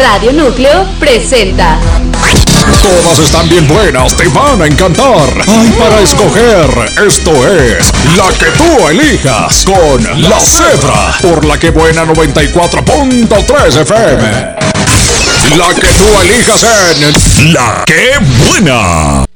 Radio Núcleo presenta. Todas están bien buenas, te van a encantar. Hay para escoger. Esto es La que tú elijas con La Cebra por La Que Buena 94.3 FM. La que tú elijas en La Que Buena.